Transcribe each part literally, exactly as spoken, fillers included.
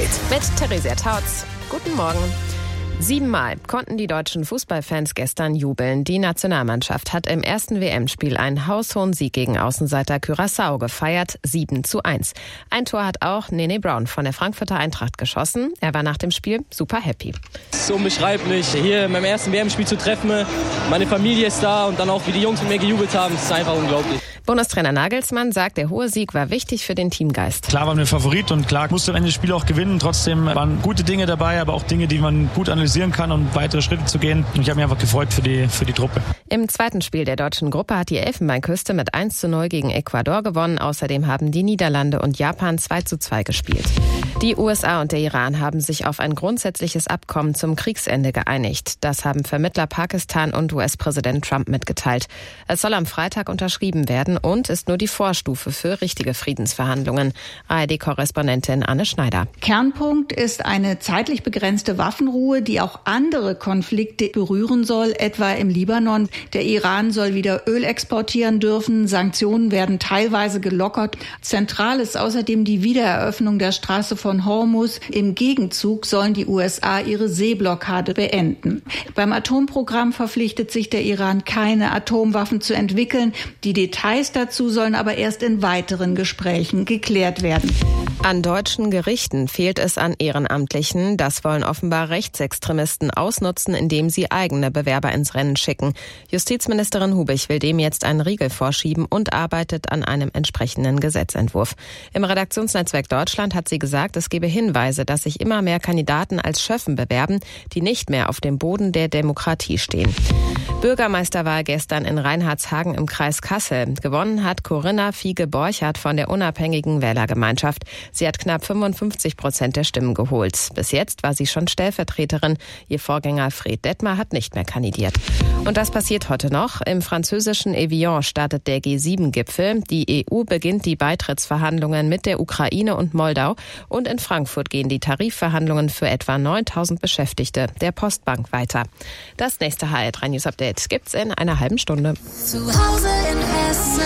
Update mit Theresia Tautz. Guten Morgen. Siebenmal konnten die deutschen Fußballfans gestern jubeln. Die Nationalmannschaft hat im ersten W M-Spiel einen haushohen Sieg gegen Außenseiter Curaçao gefeiert, sieben zu eins. Ein Tor hat auch Nene Brown von der Frankfurter Eintracht geschossen. Er war nach dem Spiel super happy. Es ist unbeschreiblich, hier in meinem ersten W M-Spiel zu treffen. Meine Familie ist da und dann auch, wie die Jungs mit mir gejubelt haben, das ist einfach unglaublich. Bundestrainer Nagelsmann sagt, der hohe Sieg war wichtig für den Teamgeist. Klar waren wir Favorit und klar musste am Ende das Spiel auch gewinnen. Trotzdem waren gute Dinge dabei, aber auch Dinge, die man gut analysieren kann, um weitere Schritte zu gehen. Und ich habe mich einfach gefreut für die, für die Truppe. Im zweiten Spiel der deutschen Gruppe hat die Elfenbeinküste mit eins zu null gegen Ecuador gewonnen. Außerdem haben die Niederlande und Japan zwei zu zwei gespielt. Die U S A und der Iran haben sich auf ein grundsätzliches Abkommen zum Kriegsende geeinigt. Das haben Vermittler Pakistan und U S-Präsident Trump mitgeteilt. Es soll am Freitag unterschrieben werden und ist nur die Vorstufe für richtige Friedensverhandlungen. A R D-Korrespondentin Anne Schneider. Kernpunkt ist eine zeitlich begrenzte Waffenruhe, die auch andere Konflikte berühren soll, etwa im Libanon. Der Iran soll wieder Öl exportieren dürfen. Sanktionen werden teilweise gelockert. Zentral ist außerdem die Wiedereröffnung der Straße von Hormuz. Im Gegenzug sollen die U S A ihre Seeblockade beenden. Beim Atomprogramm verpflichtet sich der Iran, keine Atomwaffen zu entwickeln. Die Details dazu sollen aber erst in weiteren Gesprächen geklärt werden. An deutschen Gerichten fehlt es an Ehrenamtlichen. Das wollen offenbar Rechtsextremisten ausnutzen, indem sie eigene Bewerber ins Rennen schicken. Justizministerin Hubich will dem jetzt einen Riegel vorschieben und arbeitet an einem entsprechenden Gesetzentwurf. Im Redaktionsnetzwerk Deutschland hat sie gesagt, es gebe Hinweise, dass sich immer mehr Kandidaten als Schöffen bewerben, die nicht mehr auf dem Boden der Demokratie stehen. Bürgermeisterwahl gestern in Reinhardshagen im Kreis Kassel. Gewonnen hat Corinna Fiege-Borchardt von der unabhängigen Wählergemeinschaft. Sie hat knapp fünfundfünfzig Prozent der Stimmen geholt. Bis jetzt war sie schon Stellvertreterin. Ihr Vorgänger Fred Detmer hat nicht mehr kandidiert. Und das passiert heute noch. Im französischen Evian startet der G sieben Gipfel. Die E U beginnt die Beitrittsverhandlungen mit der Ukraine und Moldau. Und in Frankfurt gehen die Tarifverhandlungen für etwa neuntausend Beschäftigte der Postbank weiter. Das nächste H R drei News Update gibt's in einer halben Stunde. Zu Hause in Hessen.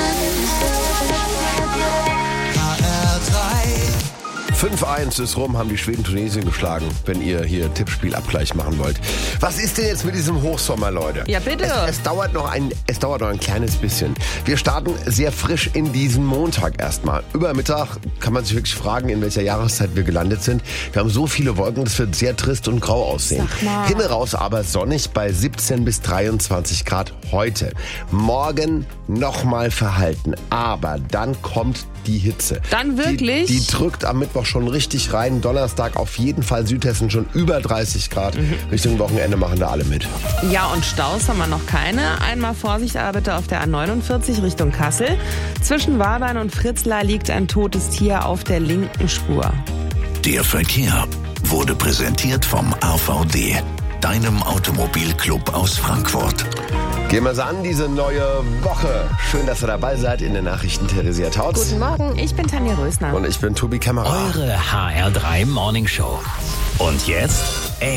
H R drei. fünf eins ist rum, haben die Schweden Tunesien geschlagen, wenn ihr hier Tippspielabgleich machen wollt. Was ist denn jetzt mit diesem Hochsommer, Leute? Ja, bitte. Es, es, dauert noch ein, es dauert noch ein kleines bisschen. Wir starten sehr frisch in diesen Montag erstmal. Über Mittag kann man sich wirklich fragen, in welcher Jahreszeit wir gelandet sind. Wir haben so viele Wolken, das wird sehr trist und grau aussehen. Himmel raus aber sonnig bei siebzehn bis dreiundzwanzig Grad heute. Morgen nochmal verhalten, aber dann kommt die Hitze. Dann wirklich? Die, die drückt am Mittwoch schon richtig rein. Donnerstag auf jeden Fall Südhessen schon über dreißig Grad. Mhm. Richtung Wochenende machen da alle mit. Ja, und Staus haben wir noch keine. Einmal Vorsicht aber bitte auf der A neunundvierzig Richtung Kassel. Zwischen Warbein und Fritzlar liegt ein totes Tier auf der linken Spur. Der Verkehr wurde präsentiert vom A V D, deinem Automobilclub aus Frankfurt. Gehen wir es an, diese neue Woche. Schön, dass ihr dabei seid in den Nachrichten. Theresia Tautz. Guten Morgen, ich bin Tanja Rösner. Und ich bin Tobi Kämmerer. Eure H R drei Morning Show. Und jetzt